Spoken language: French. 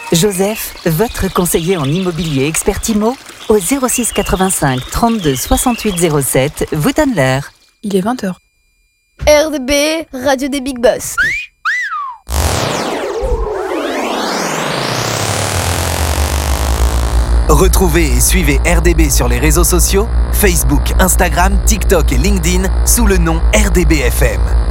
Joseph, votre conseiller en immobilier expert IMO, au 06 85 32 68 07, vous donne l'heure. Il est 20h. RDB, Radio des Big Boss. Retrouvez et suivez RDB sur les réseaux sociaux, Facebook, Instagram, TikTok et LinkedIn sous le nom RDB FM.